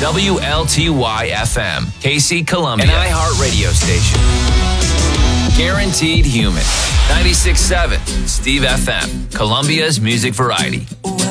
WLTY FM, KC Columbia, an iHeart radio station. Guaranteed Human. 96.7, Steve FM, Columbia's music variety.